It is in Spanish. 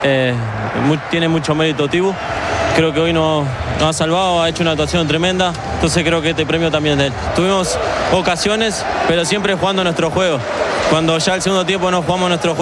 Tiene mucho mérito Tibu. Creo que hoy nos ha salvado, ha hecho una actuación tremenda. Entonces creo que este premio también es de él. Tuvimos ocasiones, pero siempre jugando nuestro juego. Cuando ya el segundo tiempo no jugamos nuestro juego,